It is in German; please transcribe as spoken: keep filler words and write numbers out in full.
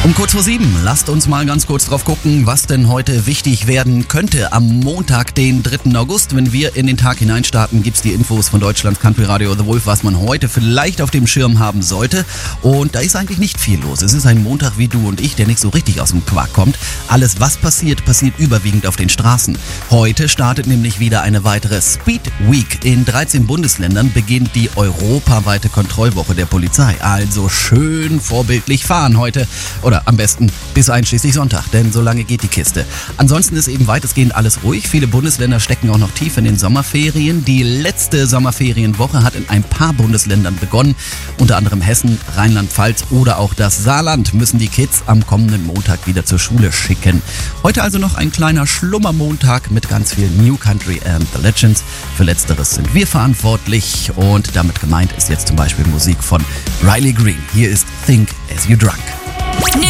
Um kurz vor sieben, lasst uns mal ganz kurz drauf gucken, was denn heute wichtig werden könnte. Am Montag, den dritten August, wenn wir in den Tag hineinstarten, gibt's die Infos von Deutschlands Country Radio The Wolf, was man heute vielleicht auf dem Schirm haben sollte. Und da ist eigentlich nicht viel los. Es ist ein Montag wie du und ich, der nicht so richtig aus dem Quark kommt. Alles, was passiert, passiert überwiegend auf den Straßen. Heute startet nämlich wieder eine weitere Speed Week. In dreizehn Bundesländern beginnt die europaweite Kontrollwoche der Polizei. Also schön vorbildlich fahren heute. Oder am besten bis einschließlich Sonntag, denn so lange geht die Kiste. Ansonsten ist eben weitestgehend alles ruhig. Viele Bundesländer stecken auch noch tief in den Sommerferien. Die letzte Sommerferienwoche hat in ein paar Bundesländern begonnen. Unter anderem Hessen, Rheinland-Pfalz oder auch das Saarland müssen die Kids am kommenden Montag wieder zur Schule schicken. Heute also noch ein kleiner Schlummermontag mit ganz viel New Country and the Legends. Für Letzteres sind wir verantwortlich und damit gemeint ist jetzt zum Beispiel Musik von Riley Green. Hier ist Think As You Drunk.